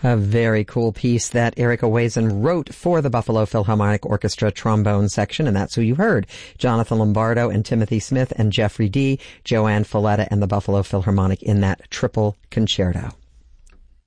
A very cool piece that Erica Wazen wrote for the Buffalo Philharmonic Orchestra trombone section, and that's who you heard. Jonathan Lombardo and Timothy Smith and Jeffrey D., Joanne Folletta and the Buffalo Philharmonic in that triple concerto.